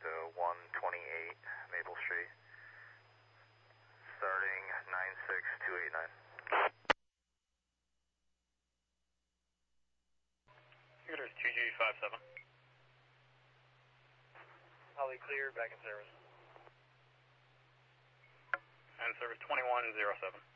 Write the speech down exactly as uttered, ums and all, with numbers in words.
to one twenty-eight Maple Street, starting nine six two eight nine. Here's two G five seven. Holly clear, back in service. And service twenty-one zero seven.